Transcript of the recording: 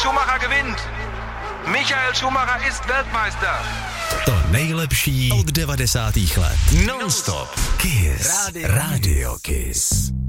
Schumacher gewinnt. Michael Schumacher ist Weltmeister. To nejlepší od 90. let. Non-stop. Kiss. Radio Kiss.